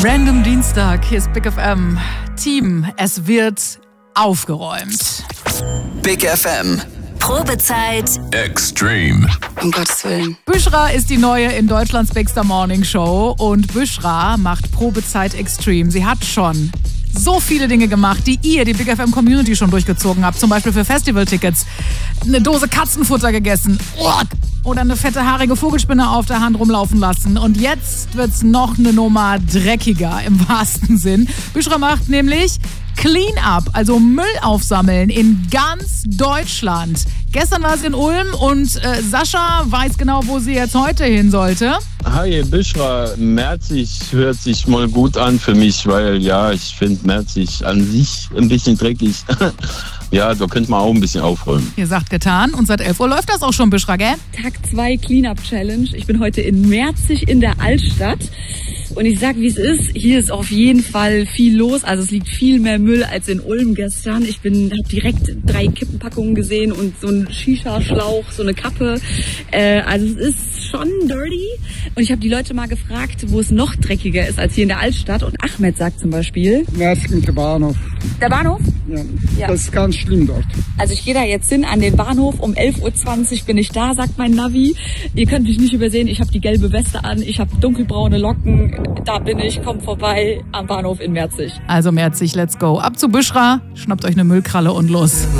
Random Dienstag, hier ist Big FM. Team, es wird aufgeräumt. Big FM. Probezeit Extreme. Um Gottes Willen. Büschra ist die neue in Deutschlands Bigster Morning Show und Büschra macht Probezeit Extreme. Sie hat schon so viele Dinge gemacht, die ihr, die Big FM Community, schon durchgezogen habt. Zum Beispiel für Festivaltickets. Eine Dose Katzenfutter gegessen. Oder eine fette haarige Vogelspinne auf der Hand rumlaufen lassen. Und jetzt wird's noch eine Nummer dreckiger im wahrsten Sinn. Büschra macht nämlich Clean-up, also Müll aufsammeln in ganz Deutschland. Gestern war es in Ulm und Sascha weiß genau, wo sie jetzt heute hin sollte. Hi, Büschra. Merzig hört sich mal gut an für mich, weil ja, ich finde Merzig an sich ein bisschen dreckig. Ja, da könnte man auch ein bisschen aufräumen. Ihr sagt getan und seit 11 Uhr läuft das auch schon, Büschra, gell? Tag 2 Cleanup-Challenge. Ich bin heute in Merzig in der Altstadt. Und ich sag, wie es ist, hier ist auf jeden Fall viel los. Also es liegt viel mehr Müll als in Ulm gestern. Ich habe direkt 3 Kippenpackungen gesehen und so einen Shisha-Schlauch, so eine Kappe. Also es ist schon dirty. Und ich habe die Leute mal gefragt, wo es noch dreckiger ist als hier in der Altstadt. Und Ahmed sagt zum Beispiel... Merzig mit dem Bahnhof. Der Bahnhof? Ja, das ist ganz schlimm dort. Also ich gehe da jetzt hin an den Bahnhof. Um 11.20 Uhr bin ich da, sagt mein Navi. Ihr könnt mich nicht übersehen. Ich habe die gelbe Weste an. Ich habe dunkelbraune Locken. Da bin ich. Kommt vorbei am Bahnhof in Merzig. Also Merzig, let's go. Ab zu Büschra, schnappt euch eine Müllkralle und los.